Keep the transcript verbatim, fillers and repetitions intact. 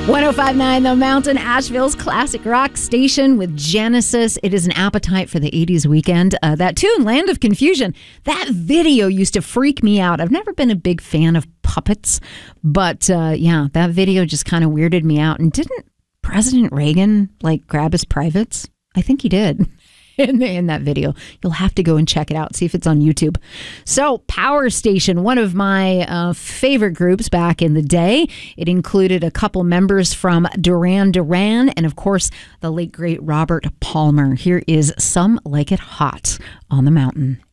one oh five point nine The Mountain, Asheville's classic rock station with Genesis. It is an appetite for the eighties weekend. Uh, that tune, Land of Confusion, that video used to freak me out. I've never been a big fan of puppets, but uh, yeah, that video just kind of weirded me out. And didn't President Reagan like grab his privates? I think he did. In, in that video. You'll have to go and check it out, see if it's on YouTube. So, Power Station, one of my uh, favorite groups back in the day. It included a couple members from Duran Duran and, of course, the late, great Robert Palmer. Here is Some Like It Hot on the Mountain.